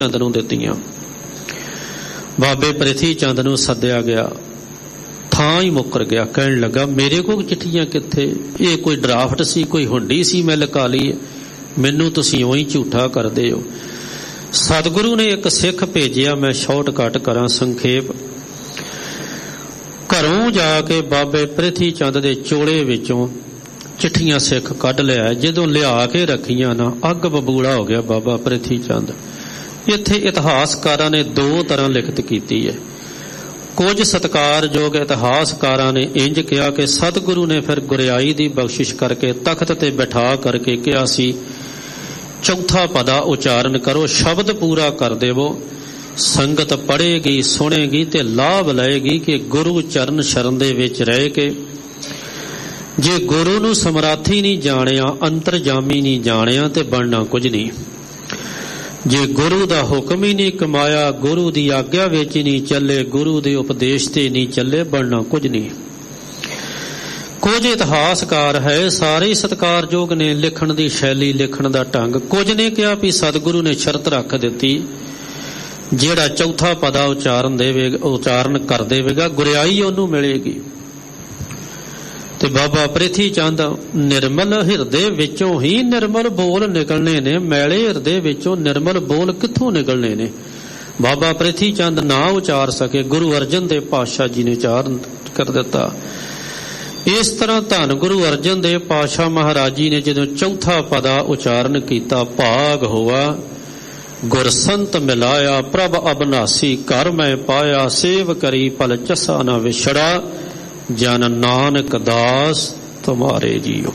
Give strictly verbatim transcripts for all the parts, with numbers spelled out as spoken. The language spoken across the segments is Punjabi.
ਚੰਦ ਨੂੰ ਦਿੱਤੀਆਂ। ਬਾਬੇ ਪ੍ਰਿਥੀ ਚੰਦ ਨੂੰ ਸੱਦਿਆ ਗਿਆ, ਥਾਂ ਹੀ ਮੁੱਕਰ ਗਿਆ। ਕਹਿਣ ਲੱਗਾ, ਮੇਰੇ ਕੋਲ ਚਿੱਠੀਆਂ ਕਿੱਥੇ? ਇਹ ਕੋਈ ਡਰਾਫਟ ਸੀ, ਕੋਈ ਹੁੰਡੀ ਸੀ ਮੈਂ ਲਕਾ ਲਈ? ਮੈਨੂੰ ਤੁਸੀਂ ਉਹੀ ਝੂਠਾ ਕਰਦੇ ਹੋ। ਸਤਿਗੁਰੂ ਨੇ ਇੱਕ ਸਿੱਖ ਭੇਜਿਆ, ਮੈਂ ਸ਼ਾਰਟਕਟ ਕਰਾਂ ਸੰਖੇਪ। ਘਰੋਂ ਜਾ ਕੇ ਬਾਬੇ ਪ੍ਰਿਥੀ ਚੰਦ ਦੇ ਚੋਲੇ ਵਿੱਚੋਂ ਚਿੱਠੀਆਂ ਸਿੱਖ ਕੱਢ ਲਿਆ। ਜਦੋਂ ਲਿਆ ਕੇ ਰੱਖੀਆਂ ਨਾ, ਅੱਗ ਬਬੂਲਾ ਹੋ ਗਿਆ ਬਾਬਾ ਪ੍ਰਿਥੀ ਚੰਦ। ਇੱਥੇ ਇਤਿਹਾਸਕਾਰਾਂ ਨੇ ਦੋ ਤਰ੍ਹਾਂ ਲਿਖਤ ਕੀਤੀ ਹੈ। ਕੁਝ ਸਤਿਕਾਰਯੋਗ ਇਤਿਹਾਸਕਾਰਾਂ ਨੇ ਇੰਜ ਕਿਹਾ ਕਿ ਸਤਿਗੁਰੂ ਨੇ ਫਿਰ ਗੁਰਿਆਈ ਦੀ ਬਖਸ਼ਿਸ਼ ਕਰਕੇ ਤਖਤ ਤੇ ਬਿਠਾ ਕਰਕੇ ਕਿਹਾ ਸੀ, ਚੌਥਾ ਪਦਾ ਉਚਾਰਨ ਕਰੋ, ਸ਼ਬਦ ਪੂਰਾ ਕਰ ਦੇਵੋ। ਸੰਗਤ ਪੜ੍ਹੇਗੀ, ਸੁਣੇਗੀ ਤੇ ਲਾਭ ਲਏਗੀ ਕਿ ਗੁਰੂ ਚਰਨ ਸ਼ਰਨ ਦੇ ਵਿੱਚ ਰਹਿ ਕੇ ਜੇ ਗੁਰੂ ਨੂੰ ਸਮਰਾਥੀ ਨਹੀਂ ਜਾਣਿਆ, ਅੰਤਰਜਾਮੀ ਨਹੀਂ ਜਾਣਿਆ ਤੇ ਬਣਨਾ ਕੁਝ ਨਹੀਂ। ਜੇ ਗੁਰੂ ਦਾ ਹੁਕਮ ਹੀ ਨਹੀਂ ਕਮਾਇਆ, ਗੁਰੂ ਦੀ ਆਗਿਆ ਵਿੱਚ ਹੀ ਨਹੀਂ ਚੱਲੇ, ਗੁਰੂ ਦੇ ਉਪਦੇਸ਼ ਤੇ ਨਹੀਂ ਚੱਲੇ, ਬਣਨਾ ਕੁਝ ਨਹੀਂ। ਕੁਝ ਇਤਿਹਾਸਕਾਰ ਹੈ, ਸਾਰੇ ਸਤਿਕਾਰਯੋਗ ਨੇ ਲਿਖਣ ਦੀ ਸ਼ੈਲੀ, ਲਿਖਣ ਦਾ ਢੰਗ। ਕੁਝ ਨੇ ਕਿਹਾ ਵੀ ਸਤਿਗੁਰੂ ਨੇ ਸ਼ਰਤ ਰੱਖ ਦਿੱਤੀ, ਜਿਹੜਾ ਚੌਥਾ ਪਦਾ ਉਚਾਰਨ ਦੇਵੇਗਾ, ਉਚਾਰਨ ਕਰ ਦੇਵੇਗਾ, ਗੁਰਿਆਈ ਉਹਨੂੰ ਮਿਲੇਗੀ। ਤੇ ਬਾਬਾ ਪ੍ਰਿਥੀ ਚੰਦ ਨਿਰਮਲ ਹਿਰਦੇ ਵਿੱਚੋਂ ਹੀ ਨਿਰਮਲ ਬੋਲ ਨਿਕਲਣੇ ਨੇ। ਮੈਲੇ ਹਿਰਦੇ ਵਿੱਚੋਂ ਨਿਰਮਲ ਬੋਲ ਕਿੱਥੋਂ ਨਿਕਲਣੇ ਨੇ? ਬਾਬਾ ਪ੍ਰਿਥੀ ਚੰਦ ਨਾ ਉਚਾਰ ਸਕੇ, ਗੁਰੂ ਅਰਜਨ ਦੇਵ ਪਾਤਸ਼ਾਹ ਜੀ ਨੇ ਉਚਾਰਨ ਕਰ ਦਿੱਤਾ। ਇਸ ਤਰ੍ਹਾਂ ਧੰਨ ਗੁਰੂ ਅਰਜਨ ਦੇਵ ਪਾਤਸ਼ਾਹ ਮਹਾਰਾਜ ਜੀ ਨੇ ਜਦੋਂ ਚੌਥਾ ਪਦਾ ਉਚਾਰਨ ਕੀਤਾ, ਭਾਗ ਹੋਆ ਗੁਰਸੰਤ ਮਿਲਾਇਆ, ਪ੍ਰਭ ਅਬਨਾਸੀ ਘਰ ਮੈਂ ਪਾਇਆ, ਸੇਵ ਕਰੀ ਪਲ ਚੱਸਾ ਨਾ ਵਿਛੜਾ, ਜਨ ਨਾਨਕ ਦਾਸ ਤੁਮਾਰੇ ਜੀਓ।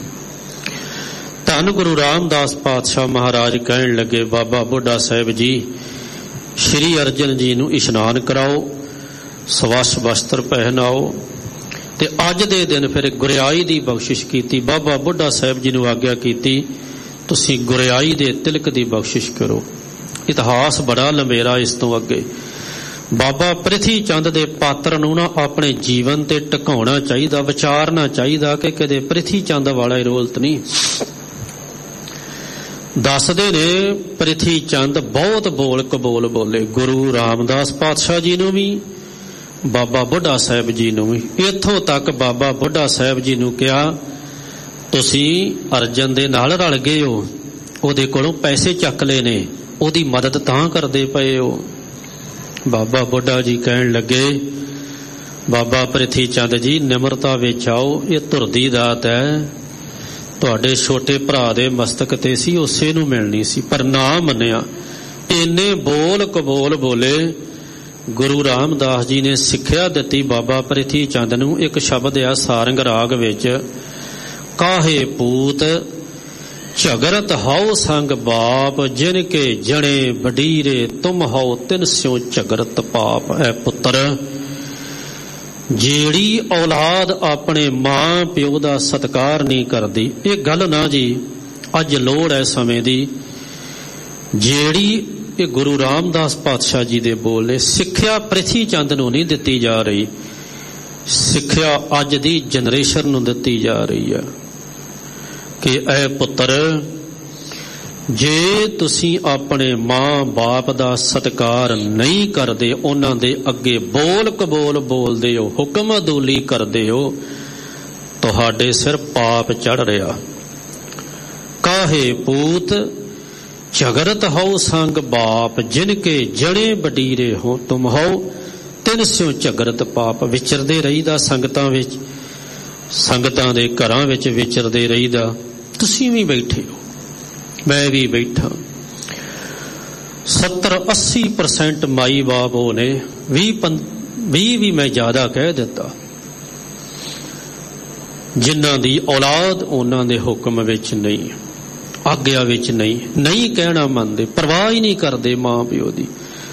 ਧੰਨ ਗੁਰੂ ਰਾਮਦਾਸ ਪਾਤਸ਼ਾਹ ਮਹਾਰਾਜ ਕਹਿਣ ਲੱਗੇ, ਬਾਬਾ ਬੁੱਢਾ ਸਾਹਿਬ ਜੀ, ਸ਼੍ਰੀ ਅਰਜਨ ਜੀ ਨੂੰ ਇਸ਼ਨਾਨ ਕਰਾਓ, ਸਵੱਛ ਵਸਤਰ ਪਹਿਨਾਓ ਤੇ ਅੱਜ ਦੇ ਦਿਨ ਫਿਰ ਗੁਰਿਆਈ ਦੀ ਬਖਸ਼ਿਸ਼ ਕੀਤੀ। ਬਾਬਾ ਬੁੱਢਾ ਸਾਹਿਬ ਜੀ ਨੂੰ ਆਗਿਆ ਕੀਤੀ, ਤੁਸੀਂ ਗੁਰਿਆਈ ਦੇ ਤਿਲਕ ਦੀ ਬਖਸ਼ਿਸ਼ ਕਰੋ। ਇਤਿਹਾਸ ਬੜਾ ਲੰਬੇਰਾ ਇਸ ਤੋਂ ਅੱਗੇ। ਬਾਬਾ ਪ੍ਰਿਥੀ ਚੰਦ ਦੇ ਪਾਤਰ ਨੂੰ ਨਾ ਆਪਣੇ ਜੀਵਨ ਤੇ ਟਿਕਾਉਣਾ ਚਾਹੀਦਾ, ਵਿਚਾਰਨਾ ਚਾਹੀਦਾ ਕਿ ਕਦੇ ਪ੍ਰਿਥੀ ਚੰਦ ਵਾਲਾ ਰੋਲਤ ਨਹੀਂ। ਦੱਸਦੇ ਨੇ ਪ੍ਰਿਥੀ ਚੰਦ ਬਹੁਤ ਬੋਲ ਕਬੋਲ ਬੋਲੇ, ਗੁਰੂ ਰਾਮਦਾਸ ਪਾਤਸ਼ਾਹ ਜੀ ਨੂੰ ਵੀ, ਬਾਬਾ ਬੁੱਢਾ ਸਾਹਿਬ ਜੀ ਨੂੰ ਵੀ। ਇੱਥੋਂ ਤੱਕ ਬਾਬਾ ਬੁੱਢਾ ਸਾਹਿਬ ਜੀ ਨੂੰ ਕਿਹਾ, ਤੁਸੀਂ ਅਰਜਨ ਦੇ ਨਾਲ ਰਲ ਗਏ ਹੋ, ਉਹਦੇ ਕੋਲੋਂ ਪੈਸੇ ਚੱਕ ਲਏ ਨੇ, ਉਹਦੀ ਮਦਦ ਤਾਂ ਕਰਦੇ ਪਏ ਹੋ। ਬਾਬਾ ਬੁੱਢਾ ਜੀ ਕਹਿਣ ਲੱਗੇ, ਬਾਬਾ ਪ੍ਰਿਥੀ ਚੰਦ ਜੀ ਨਿਮਰਤਾ ਵਿੱਚ ਆਓ, ਇਹ ਧੁਰਦੀ ਦਾਤ ਹੈ, ਤੁਹਾਡੇ ਛੋਟੇ ਭਰਾ ਦੇ ਮਸਤਕ ਤੇ ਸੀ, ਉਸੇ ਨੂੰ ਮਿਲਣੀ ਸੀ, ਪਰ ਨਾ ਮੰਨਿਆ। ਇੰਨੇ ਬੋਲ ਕਬੋਲ ਬੋਲੇ। ਗੁਰੂ ਰਾਮਦਾਸ ਜੀ ਨੇ ਸਿੱਖਿਆ ਦਿੱਤੀ ਬਾਬਾ ਪ੍ਰਿਥੀ ਚੰਦ ਨੂੰ। ਇੱਕ ਸ਼ਬਦ ਆ ਸਾਰੰਗ ਰਾਗ ਵਿੱਚ, ਕਾਹੇ ਪੂਤ ਝਗਰਤ ਹਾਉ ਸੰਗ ਬਾਪ, ਜਿਨ ਕੇ ਜਣੇ ਵਡੀਰੇ ਤੁਮ ਹਾਉ ਤਿਨ ਸਿਉ ਝਗਰਤ ਪਾਪ। ਐ ਪੁੱਤਰ, ਜਿਹੜੀ ਔਲਾਦ ਆਪਣੇ ਮਾਂ ਪਿਓ ਦਾ ਸਤਿਕਾਰ ਨਹੀਂ ਕਰਦੀ, ਇਹ ਗੱਲ ਨਾ ਜੀ ਅੱਜ ਲੋੜ ਹੈ ਸਮੇਂ ਦੀ। ਜਿਹੜੀ ਇਹ ਗੁਰੂ ਰਾਮਦਾਸ ਪਾਤਸ਼ਾਹ ਜੀ ਦੇ ਬੋਲ ਨੇ। ਸਿੱਖਿਆ ਪ੍ਰਿਥੀ ਚੰਦ ਨੂੰ ਨਹੀਂ ਦਿੱਤੀ ਜਾ ਰਹੀ, ਸਿੱਖਿਆ ਅੱਜ ਦੀ ਜਨਰੇਸ਼ਨ ਨੂੰ ਦਿੱਤੀ ਜਾ ਰਹੀ ਹੈ ਕਿ ਐ ਪੁੱਤਰ, ਜੇ ਤੁਸੀਂ ਆਪਣੇ ਮਾਂ ਬਾਪ ਦਾ ਸਤਿਕਾਰ ਨਹੀਂ ਕਰਦੇ, ਉਹਨਾਂ ਦੇ ਅੱਗੇ ਬੋਲ ਕਬੋਲ ਬੋਲਦੇ ਹੋ, ਹੁਕਮ ਅਦੂਲੀ ਕਰਦੇ ਹੋ, ਤੁਹਾਡੇ ਸਿਰ ਪਾਪ ਚੜ ਰਿਹਾ। ਕਾਹੇ ਪੂਤ ਝਗਰਤ ਹੋ ਸੰਗ ਬਾਪ, ਜਿਨ ਕੇ ਜਣੇ ਵਡੀਰੇ ਹੋ ਤੁਮ ਹੋ ਤਿਨ ਸਿਉ ਝਗਰਤ ਪਾਪ। ਵਿਚਰਦੇ ਰਹੀਦਾ ਸੰਗਤਾਂ ਵਿੱਚ, ਸੰਗਤਾਂ ਦੇ ਘਰਾਂ ਵਿੱਚ ਵਿਚਰਦੇ ਰਹੀਦਾ। ਤੁਸੀਂ ਵੀ ਬੈਠੇ ਹੋ, ਮੈਂ ਵੀ ਬੈਠਾ। ਸੱਤਰ ਅੱਸੀ ਪਰਸੈਂਟ ਮਾਈ ਬਾਪ ਉਹ ਨੇ, ਵੀਹ ਵੀਹ ਵੀ ਮੈਂ ਜ਼ਿਆਦਾ ਕਹਿ ਦਿੱਤਾ, ਜਿਨ੍ਹਾਂ ਦੀ ਔਲਾਦ ਉਹਨਾਂ ਦੇ ਹੁਕਮ ਵਿੱਚ ਨਹੀਂ, ਆਗਿਆ ਵਿੱਚ ਨਹੀਂ, ਨਹੀਂ ਕਹਿਣਾ ਮੰਨਦੇ, ਪਰਵਾਹ ਹੀ ਨਹੀਂ ਕਰਦੇ ਮਾਂ ਪਿਓ ਦੀ।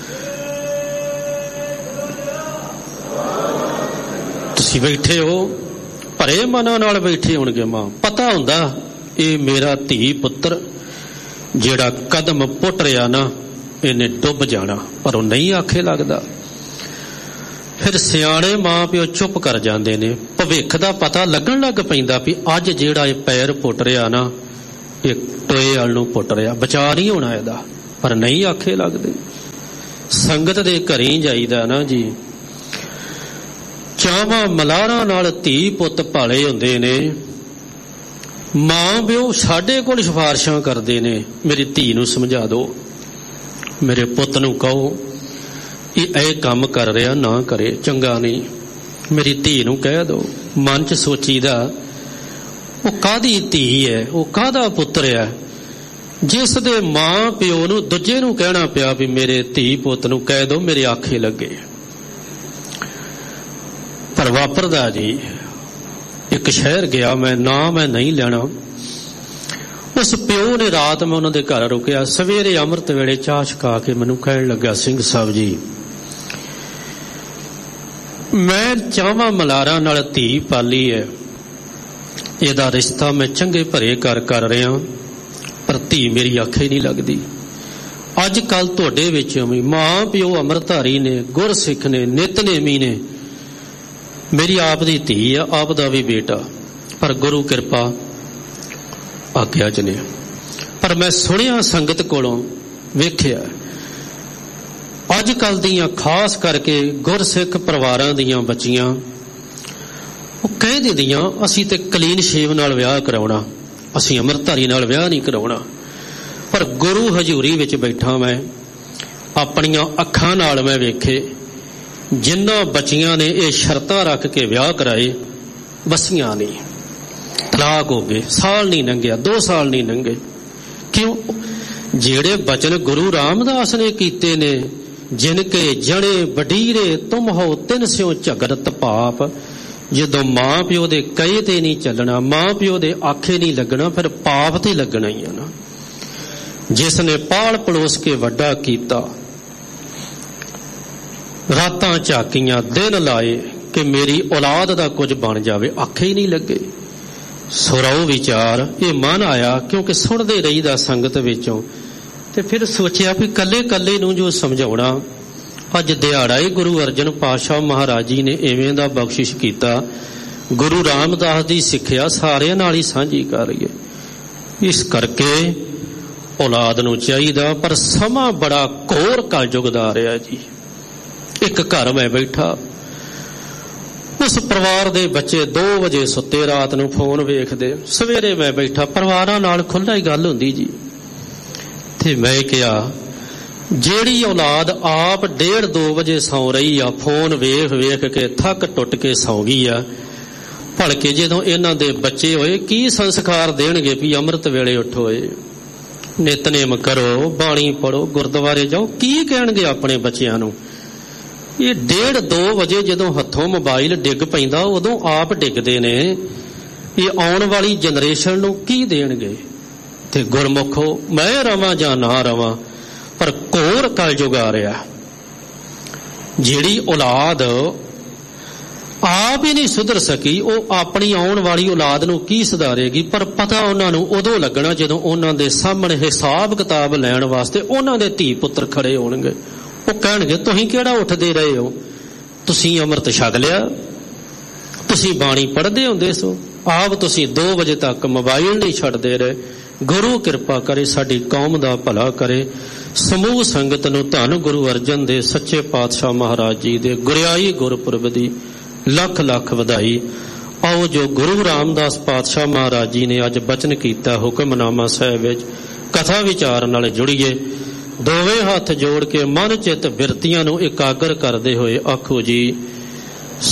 ਤੁਸੀਂ ਬੈਠੇ ਹੋ, ਭਰੇ ਮਨਾਂ ਨਾਲ ਬੈਠੇ ਹੋਣਗੇ ਮਾਂ, ਪਤਾ ਹੁੰਦਾ ਇਹ ਮੇਰਾ ਧੀ ਪੁੱਤਰ ਜਿਹੜਾ ਕਦਮ ਪੁੱਟ ਰਿਹਾ ਨਾ, ਇਹਨੇ ਡੁੱਬ ਜਾਣਾ, ਪਰ ਉਹ ਨਹੀਂ ਆਖੇ ਲੱਗਦਾ। ਫਿਰ ਸਿਆਣੇ ਮਾਂ ਪਿਓ ਚੁੱਪ ਕਰ ਜਾਂਦੇ ਨੇ। ਭਵਿੱਖ ਦਾ ਪਤਾ ਲੱਗਣ ਲੱਗ ਪੈਂਦਾ ਵੀ ਅੱਜ ਜਿਹੜਾ ਇਹ ਪੈਰ ਪੁੱਟ ਰਿਹਾ ਨਾ, ਇਹ ਟੋਏ ਵਾਲ ਨੂੰ ਪੁੱਟ ਰਿਹਾ, ਬਚਾ ਨਹੀਂ ਹੋਣਾ ਇਹਦਾ, ਪਰ ਨਹੀਂ ਆਖੇ ਲੱਗਦੇ। ਸੰਗਤ ਦੇ ਘਰੇ ਜਾਈਦਾ ਨਾ ਜੀ, ਚਾਵਾਂ ਮਲਾਰਾਂ ਨਾਲ ਧੀ ਪੁੱਤ ਭਾਲੇ ਹੁੰਦੇ ਨੇ। ਮਾਂ ਪਿਓ ਸਾਡੇ ਕੋਲ ਸਿਫਾਰਿਸ਼ਾਂ ਕਰਦੇ ਨੇ, ਮੇਰੀ ਧੀ ਨੂੰ ਸਮਝਾ ਦਿਓ, ਮੇਰੇ ਪੁੱਤ ਨੂੰ ਕਹੋ ਇਹ ਇਹ ਕੰਮ ਕਰ ਰਿਹਾ ਨਾ ਕਰੇ, ਚੰਗਾ ਨਹੀਂ, ਮੇਰੀ ਧੀ ਨੂੰ ਕਹਿ ਦਿਓ। ਮਨ 'ਚ ਸੋਚੀਦਾ ਉਹ ਕਾਹਦੀ ਧੀ ਹੈ, ਉਹ ਕਾਹਦਾ ਪੁੱਤਰ ਹੈ ਜਿਸ ਦੇ ਮਾਂ ਪਿਓ ਨੂੰ ਦੂਜੇ ਨੂੰ ਕਹਿਣਾ ਪਿਆ ਵੀ ਮੇਰੇ ਧੀ ਪੁੱਤ ਨੂੰ ਕਹਿ ਦਿਓ ਮੇਰੇ ਆਖੇ ਲੱਗੇ। ਪਰ ਵਾਪਰਦਾ ਜੀ, ਇੱਕ ਸ਼ਹਿਰ ਗਿਆ ਮੈਂ, ਨਾ ਮੈਂ ਨਹੀਂ ਲੈਣਾ। ਉਸ ਪਿਓ ਨੇ ਰਾਤ ਮੈਂ ਉਹਨਾਂ ਦੇ ਘਰ ਰੁਕਿਆ, ਸਵੇਰੇ ਅੰਮ੍ਰਿਤ ਵੇਲੇ ਚਾਹ ਛਕਾ ਕੇ ਮੈਨੂੰ ਕਹਿਣ ਲੱਗਾ, ਸਿੰਘ ਸਾਹਿਬ ਜੀ ਮੈਂ ਚਾਵਾਂ ਮਲਾਰਾਂ ਨਾਲ ਧੀ ਪਾਲੀ ਹੈ, ਇਹਦਾ ਰਿਸ਼ਤਾ ਮੈਂ ਚੰਗੇ ਭਰੇ ਘਰ ਕਰ ਰਿਹਾ, ਪਰ ਧੀ ਮੇਰੀ ਆਖੇ ਨਹੀਂ ਲੱਗਦੀ। ਅੱਜ ਕੱਲ ਤੁਹਾਡੇ ਵਿੱਚ ਵੀ ਮਾਂ ਪਿਓ ਅੰਮ੍ਰਿਤਧਾਰੀ ਨੇ, ਗੁਰਸਿੱਖ ਨੇ, ਨਿਤਨੇਮੀ ਨੇ, ਮੇਰੀ ਆਪ ਦੀ ਧੀ ਆ, ਆਪ ਦਾ ਵੀ ਬੇਟਾ, ਪਰ ਗੁਰੂ ਕਿਰਪਾ ਆਗਿਆ ਚ ਨੇ। ਪਰ ਮੈਂ ਸੁਣਿਆ ਸੰਗਤ ਕੋਲੋਂ, ਵੇਖਿਆ ਅੱਜ ਕੱਲ ਦੀਆਂ ਖਾਸ ਕਰਕੇ ਗੁਰਸਿੱਖ ਪਰਿਵਾਰਾਂ ਦੀਆਂ ਬੱਚੀਆਂ ਉਹ ਕਹਿ ਦਿੰਦੀਆਂ ਅਸੀਂ ਤੇ ਕਲੀਨ ਸ਼ੇਵ ਨਾਲ ਵਿਆਹ ਕਰਾਉਣਾ, ਅਸੀਂ ਅੰਮ੍ਰਿਤਧਾਰੀ ਨਾਲ ਵਿਆਹ ਨਹੀਂ ਕਰਾਉਣਾ। ਪਰ ਗੁਰੂ ਹਜ਼ੂਰੀ ਵਿੱਚ ਬੈਠਾ ਮੈਂ, ਆਪਣੀਆਂ ਅੱਖਾਂ ਨਾਲ ਮੈਂ ਵੇਖੇ ਜਿਨ੍ਹਾਂ ਬੱਚੀਆਂ ਨੇ ਇਹ ਸ਼ਰਤਾਂ ਰੱਖ ਕੇ ਵਿਆਹ ਕਰਾਏ, ਬਸੀਆਂ ਨਹੀਂ, ਤਲਾਕ ਹੋ ਗਏ, ਸਾਲ ਨਹੀਂ ਲੰਘਿਆ, ਦੋ ਸਾਲ ਨਹੀਂ ਲੰਘੇ। ਕਿਉਂ? ਜਿਹੜੇ ਬਚਨ ਗੁਰੂ ਰਾਮਦਾਸ ਨੇ ਕੀਤੇ ਨੇ, ਜਿਨ ਕੇ ਜਣੇ ਵਡੀਰੇ ਤੁਮ ਹੋ ਤਿੰਨ ਸਿਓ ਝਗੜਤ ਪਾਪ। ਜਦੋਂ ਮਾਂ ਪਿਓ ਦੇ ਕਹੇ ਤੇ ਨਹੀਂ ਚੱਲਣਾ, ਮਾਂ ਪਿਓ ਦੇ ਆਖੇ ਨਹੀਂ ਲੱਗਣਾ, ਫਿਰ ਪਾਪ ਤੇ ਲੱਗਣਾ ਹੀ ਆ ਨਾ। ਜਿਸ ਨੇ ਪਾਲ ਪਲੋਸ ਕੇ ਵੱਡਾ ਕੀਤਾ, ਰਾਤਾਂ ਝਾਕੀਆਂ ਦਿਨ ਲਾਏ ਕਿ ਮੇਰੀ ਔਲਾਦ ਦਾ ਕੁਝ ਬਣ ਜਾਵੇ, ਆਖੇ ਹੀ ਨਹੀਂ ਲੱਗੇ। ਸੁਰਾਓ ਵਿਚਾਰ ਇਹ ਮਨ ਆਇਆ, ਕਿਉਂਕਿ ਸੁਣਦੇ ਰਹੀਦਾ ਸੰਗਤ ਵਿੱਚੋਂ, ਤੇ ਫਿਰ ਸੋਚਿਆ ਵੀ ਕੱਲੇ ਕੱਲੇ ਨੂੰ ਜੋ ਸਮਝਾਉਣਾ। ਅੱਜ ਦਿਹਾੜਾ ਹੀ ਗੁਰੂ ਅਰਜਨ ਪਾਤਸ਼ਾਹ ਮਹਾਰਾਜ ਜੀ ਨੇ ਇਵੇਂ ਦਾ ਬਖਸ਼ਿਸ਼ ਕੀਤਾ, ਗੁਰੂ ਰਾਮਦਾਸ ਦੀ ਸਿੱਖਿਆ ਸਾਰਿਆਂ ਨਾਲ ਹੀ ਸਾਂਝੀ ਕਰ ਰਹੀਏ। ਇਸ ਕਰਕੇ ਔਲਾਦ ਨੂੰ ਚਾਹੀਦਾ, ਪਰ ਸਮਾਂ ਬੜਾ ਘੋਰ ਕਲਯੁਗ ਦਾ ਆ ਰਿਹਾ ਜੀ। ਇੱਕ ਘਰ ਮੈਂ ਬੈਠਾ, ਉਸ ਪਰਿਵਾਰ ਦੇ ਬੱਚੇ ਦੋ ਵਜੇ ਸੁੱਤੇ, ਰਾਤ ਨੂੰ ਫੋਨ ਵੇਖਦੇ, ਸਵੇਰੇ ਮੈਂ ਬੈਠਾ, ਪਰਿਵਾਰਾਂ ਨਾਲ ਖੁੱਲ੍ਹਾ ਹੀ ਗੱਲ ਹੁੰਦੀ ਜੀ। ਤੇ ਮੈਂ ਕਿਹਾ ਜਿਹੜੀ ਔਲਾਦ ਆਪ ਡੇਢ ਦੋ ਵਜੇ ਸੌਂ ਰਹੀ ਆ, ਫੋਨ ਵੇਖ ਵੇਖ ਕੇ ਥੱਕ ਟੁੱਟ ਕੇ ਸੌਂ ਗਈ ਆ, ਭਲਕੇ ਜਦੋਂ ਇਹਨਾਂ ਦੇ ਬੱਚੇ ਹੋਏ ਕੀ ਸੰਸਕਾਰ ਦੇਣਗੇ ਵੀ ਅੰਮ੍ਰਿਤ ਵੇਲੇ ਉੱਠੋ, ਨਿਤਨੇਮ ਕਰੋ, ਬਾਣੀ ਪੜੋ, ਗੁਰਦੁਆਰੇ ਜਾਓ, ਕੀ ਕਹਿਣਗੇ ਆਪਣੇ ਬੱਚਿਆਂ ਨੂੰ? ਇਹ ਡੇਢ ਦੋ ਵਜੇ ਜਦੋਂ ਹੱਥੋਂ ਮੋਬਾਈਲ ਡਿੱਗ ਪੈਂਦਾ ਉਦੋਂ ਆਪ ਡਿੱਗਦੇ ਨੇ, ਇਹ ਆਉਣ ਵਾਲੀ ਜਨਰੇਸ਼ਨ ਨੂੰ ਕੀ ਦੇਣਗੇ? ਤੇ ਗੁਰਮੁਖੋ ਮੈਂ ਰਵਾਂ ਜਾਂ ਨਾ ਰਵਾਂ, ਪਰ ਘੋਰ ਕਲਯੁਗ ਆ ਰਿਹਾ। ਜਿਹੜੀ ਔਲਾਦ ਆਪ ਹੀ ਨਹੀਂ ਸੁਧਰ ਸਕੀ, ਉਹ ਆਪਣੀ ਆਉਣ ਵਾਲੀ ਔਲਾਦ ਨੂੰ ਕੀ ਸੁਧਾਰੇਗੀ? ਪਰ ਪਤਾ ਉਹਨਾਂ ਨੂੰ ਉਦੋਂ ਲੱਗਣਾ ਜਦੋਂ ਉਹਨਾਂ ਦੇ ਸਾਹਮਣੇ ਹਿਸਾਬ ਕਿਤਾਬ ਲੈਣ ਵਾਸਤੇ ਉਹਨਾਂ ਦੇ ਧੀ ਪੁੱਤਰ ਖੜੇ ਹੋਣਗੇ। ਉਹ ਕਹਿਣਗੇ ਤੁਸੀਂ ਕਿਹੜਾ ਉੱਠਦੇ ਰਹੇ ਹੋ, ਤੁਸੀਂ ਅੰਮ੍ਰਿਤ ਛਕ ਲਿਆ, ਤੁਸੀਂ ਬਾਣੀ ਪੜ੍ਹਦੇ ਹੁੰਦੇ ਸੋ, ਆਪ ਤੁਸੀਂ ਦੋ ਵਜੇ ਤੱਕ ਮੋਬਾਈਲ ਨਹੀਂ ਛੱਡਦੇ ਰਹੇ। ਗੁਰੂ ਕਿਰਪਾ ਕਰੇ, ਸਾਡੀ ਕੌਮ ਦਾ ਭਲਾ ਕਰੇ। ਸਮੂਹ ਸੰਗਤ ਨੂੰ ਧੰਨ ਗੁਰੂ ਅਰਜਨ ਦੇ ਸੱਚੇ ਪਾਤਸ਼ਾਹ ਮਹਾਰਾਜ ਜੀ ਦੇ ਗੁਰਿਆਈ ਗੁਰਪੁਰਬ ਦੀ ਲੱਖ ਲੱਖ ਵਧਾਈ। ਆਓ ਜੋ ਗੁਰੂ ਰਾਮਦਾਸ ਪਾਤਸ਼ਾਹ ਮਹਾਰਾਜ ਜੀ ਨੇ ਅੱਜ ਬਚਨ ਕੀਤਾ ਹੁਕਮਨਾਮਾ ਸਾਹਿਬ ਵਿੱਚ, ਕਥਾ ਵਿਚਾਰ ਨਾਲ ਜੁੜੀਏ। ਦੋਵੇਂ ਹੱਥ ਜੋੜ ਕੇ ਮਨ ਚਿੱਤ ਬਿਰਤੀਆਂ ਨੂੰ ਇਕਾਗਰ ਕਰਦੇ ਹੋਏ ਆਖੋ ਜੀ,